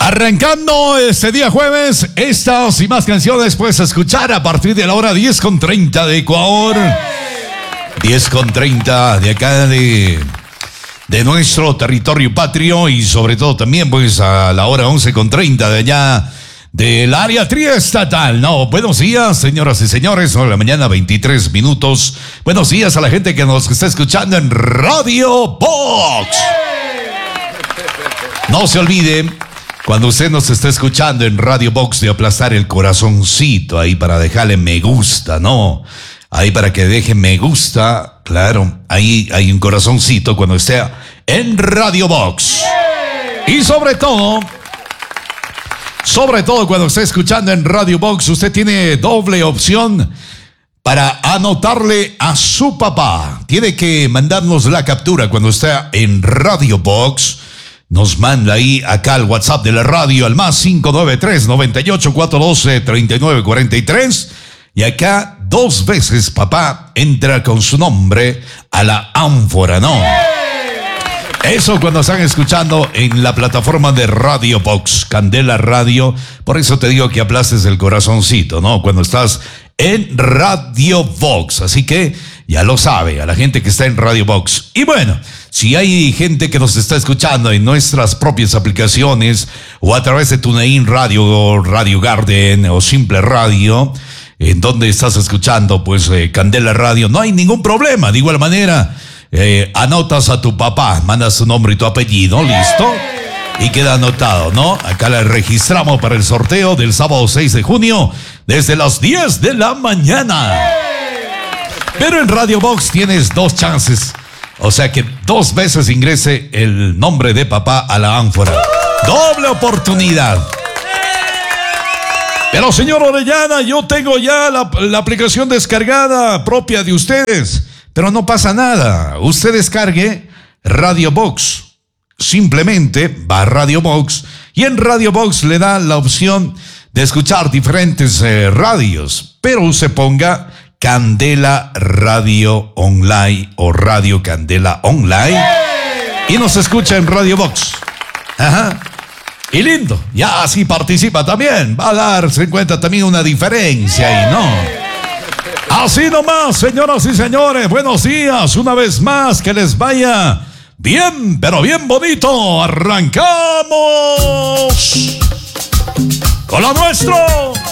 Arrancando este día jueves, estas y más canciones puedes escuchar a partir de la hora 10:30 de Ecuador. 10:30 de acá de nuestro territorio patrio y sobre todo también pues a la hora 11:30 de allá del área triestatal. No, buenos días, señoras y señores. Son la mañana 23 minutos. Buenos días a la gente que nos está escuchando en Radio Box. No se olvide, cuando usted nos está escuchando en Radio Box, de aplastar el corazoncito ahí para dejarle me gusta, ¿no? Ahí para que deje me gusta, claro, ahí hay un corazoncito cuando esté en Radio Box. Y sobre todo cuando esté escuchando en Radio Box, usted tiene doble opción para anotarle a su papá. Tiene que mandarnos la captura cuando esté en Radio Box. Nos manda ahí acá al WhatsApp de la radio al más 593-98-412-3943. Y acá 2 veces papá entra con su nombre a la ánfora, ¿no? Eso cuando están escuchando en la plataforma de Radio Box, Candela Radio. Por eso te digo que aplastes el corazoncito, ¿no? Cuando estás en Radio Box. Así que ya lo sabe, a la gente que está en Radio Box. Y bueno, si hay gente que nos está escuchando en nuestras propias aplicaciones o a través de TuneIn Radio, Radio Garden o Simple Radio, en donde estás escuchando pues Candela Radio, no hay ningún problema. De igual manera, anotas a tu papá, mandas su nombre y tu apellido, listo, y queda anotado, ¿no? Acá la registramos para el sorteo del sábado 6 de junio desde las 10 de la mañana. Pero en Radio Box tienes 2 chances. O sea que 2 veces ingrese el nombre de papá a la ánfora. Doble oportunidad. Pero señor Orellana, yo tengo ya la aplicación descargada propia de ustedes. Pero no pasa nada. Usted descargue Radio Box. Simplemente va a Radio Box y en Radio Box le da la opción de escuchar diferentes radios. Pero usted ponga Candela Radio Online o Radio Candela Online y nos escucha en Radio Box. Ajá. Y lindo, ya así participa también. Va a darse cuenta también una diferencia ahí, ¿no? Así nomás, señoras y señores, buenos días. Una vez más, que les vaya bien, pero bien bonito. Arrancamos con lo nuestro.